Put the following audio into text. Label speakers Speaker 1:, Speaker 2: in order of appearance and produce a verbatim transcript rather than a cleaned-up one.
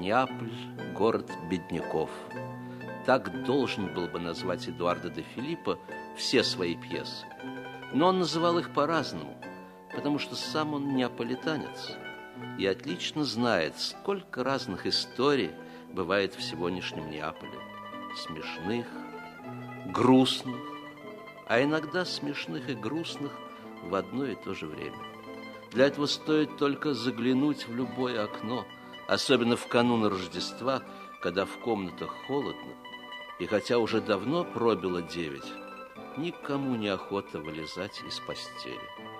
Speaker 1: Неаполь – город бедняков. Так должен был бы назвать Эдуардо де Филиппо все свои пьесы. Но он называл их по-разному, потому что сам он неаполитанец и отлично знает, сколько разных историй бывает в сегодняшнем Неаполе. Смешных, грустных, а иногда смешных и грустных в одно и то же время. Для этого стоит только заглянуть в любое окно, особенно в канун Рождества, когда в комнатах холодно, и хотя уже давно пробило девять, никому не охота вылезать из постели.